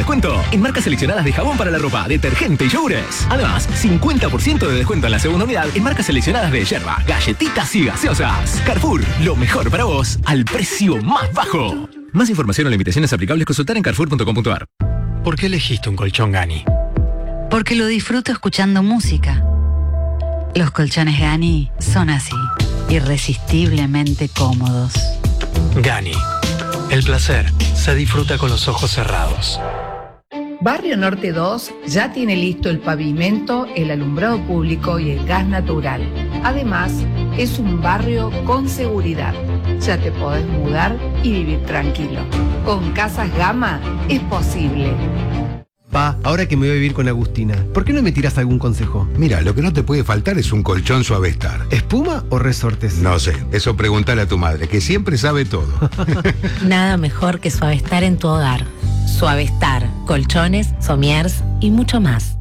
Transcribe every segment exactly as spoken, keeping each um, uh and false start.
descuento en marcas seleccionadas de jabón para la ropa, detergente y yogures. Además, cincuenta por ciento de descuento en la segunda unidad en marcas seleccionadas de yerba, galletitas y gaseosas. Carrefour, lo mejor para vos al precio más bajo. Más información o limitaciones aplicables consultar en carrefour punto com punto a r. ¿Por qué elegiste un colchón Gani? Porque lo disfruto escuchando música. Los colchones Gani son así, irresistiblemente cómodos. Gani. El placer se disfruta con los ojos cerrados. Barrio Norte dos ya tiene listo el pavimento, el alumbrado público y el gas natural. Además, es un barrio con seguridad. Ya te podés mudar y vivir tranquilo. Con Casas Gama es posible. Pa, ahora que me voy a vivir con Agustina, ¿por qué no me tiras algún consejo? Mira, lo que no te puede faltar es un colchón Suavestar. ¿Espuma o resortes? No sé, eso preguntale a tu madre, que siempre sabe todo. Nada mejor que Suavestar en tu hogar. Suavestar, colchones, somiers y mucho más.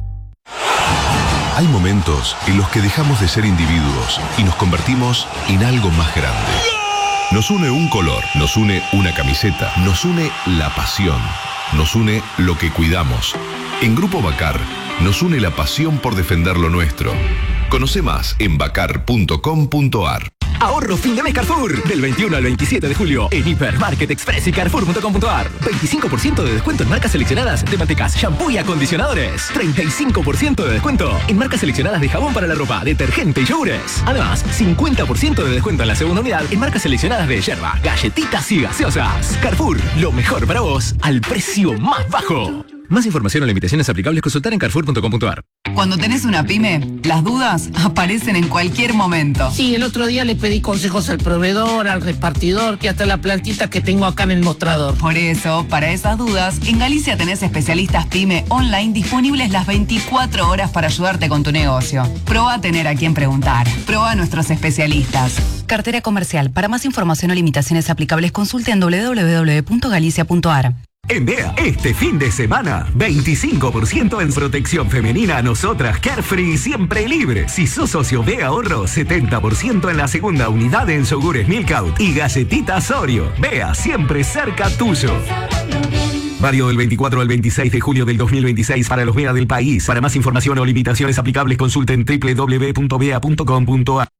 Hay momentos en los que dejamos de ser individuos y nos convertimos en algo más grande. Nos une un color, nos une una camiseta, nos une la pasión, nos une lo que cuidamos. En Grupo Bacar nos une la pasión por defender lo nuestro. Conoce más en bacar punto com punto a r. Ahorro fin de mes Carrefour. Del veintiuno al veintisiete de julio en Hipermarket Express y carrefour punto com punto a r. veinticinco por ciento de descuento en marcas seleccionadas de mantecas, shampoo y acondicionadores. treinta y cinco por ciento de descuento en marcas seleccionadas de jabón para la ropa, detergente y yogures. Además, cincuenta por ciento de descuento en la segunda unidad en marcas seleccionadas de yerba, galletitas y gaseosas. Carrefour, lo mejor para vos al precio más bajo. Más información o limitaciones aplicables consultar en carrefour punto com punto a r. Cuando tenés una pyme, las dudas aparecen en cualquier momento. Sí, el otro día le pedí consejos al proveedor, al repartidor, que hasta la plantita que tengo acá en el mostrador. Por eso, para esas dudas, en Galicia tenés especialistas pyme online disponibles las veinticuatro horas para ayudarte con tu negocio. Probá a tener a quien preguntar. Probá a nuestros especialistas. Cartera comercial. Para más información o limitaciones aplicables, consulte en doble u doble u doble u punto galicia punto a r. En Bea, este fin de semana, veinticinco por ciento en protección femenina, nosotras Carefree siempre libre. Si sos socio Bea Ahorro, setenta por ciento en la segunda unidad en yogures Milkout y galletitas Oreo. Bea, siempre cerca tuyo. Válido del veinticuatro al veintiséis de julio del dos mil veintiséis para los Bea del país. Para más información o limitaciones aplicables, consulten doble u doble u doble u punto bea punto com punto a r.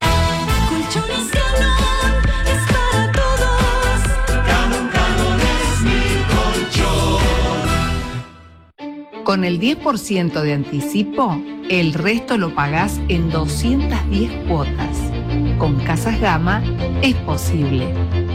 Con el diez por ciento de anticipo, el resto lo pagás en doscientas diez cuotas. Con Casas Gama es posible.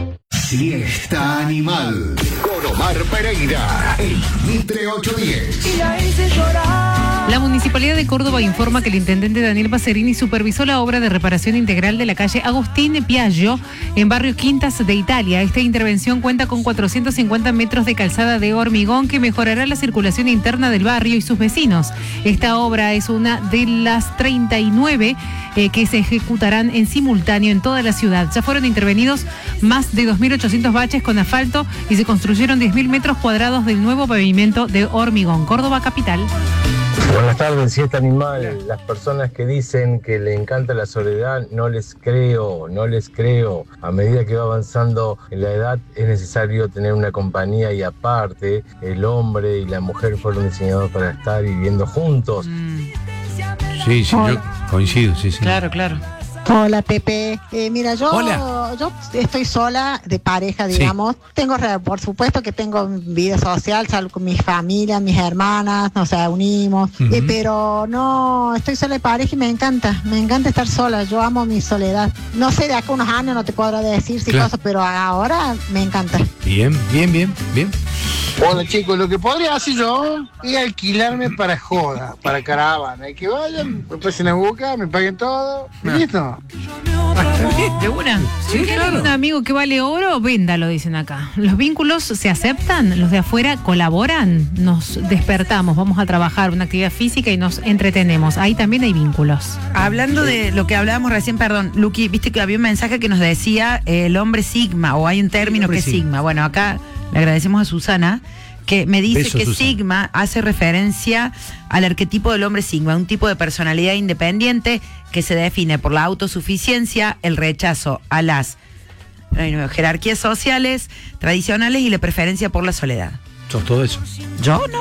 Siesta Animal con Omar Pereira en Mitre ochocientos diez. Y la hice llorar. La Municipalidad de Córdoba informa que el intendente Daniel Passerini supervisó la obra de reparación integral de la calle Agustín Piaggio en barrio Quintas de Italia. Esta intervención cuenta con cuatrocientos cincuenta metros de calzada de hormigón que mejorará la circulación interna del barrio y sus vecinos. Esta obra es una de las treinta y nueve eh, que se ejecutarán en simultáneo en toda la ciudad. Ya fueron intervenidos más de dos mil ochocientos baches con asfalto y se construyeron diez mil metros cuadrados del nuevo pavimento de hormigón. Córdoba capital. Buenas tardes, Siesta Animal. Las personas que dicen que le encanta la soledad, no les creo, no les creo. A medida que va avanzando en la edad es necesario tener una compañía y aparte el hombre y la mujer fueron diseñados para estar viviendo juntos. Mm. Sí, sí, Hola. Yo coincido, sí, sí. Claro, claro. Hola Pepe, eh, mira yo Hola. yo estoy sola de pareja, digamos, sí. Tengo, por supuesto que tengo vida social, salgo con mi familia, mis hermanas, nos unimos, uh-huh. eh, pero no, estoy sola de pareja y me encanta, me encanta estar sola, yo amo mi soledad, no sé, de acá unos años no te podré decir si claro. cosas, pero ahora me encanta. Bien, bien, bien, bien. Hola chicos, lo que podría hacer yo es alquilarme para joda, para caravana, y que vayan, me pasen a buscar, me paguen todo, y no. listo. ¿De una? Sí, claro. Un amigo que vale oro, véndalo, dicen acá. Los vínculos se aceptan, los de afuera colaboran, nos despertamos, vamos a trabajar una actividad física y nos entretenemos. Ahí también hay vínculos. Hablando de lo que hablábamos recién, perdón, Luqui, viste que había un mensaje que nos decía eh, el hombre sigma, o hay un término que es sigma. sigma. Bueno, acá le agradecemos a Susana, que me dice Beso, que Susana. Sigma hace referencia al arquetipo del hombre sigma, un tipo de personalidad independiente que se define por la autosuficiencia, el rechazo a las eh, jerarquías sociales tradicionales y la preferencia por la soledad. ¿Sos todo eso? Yo no.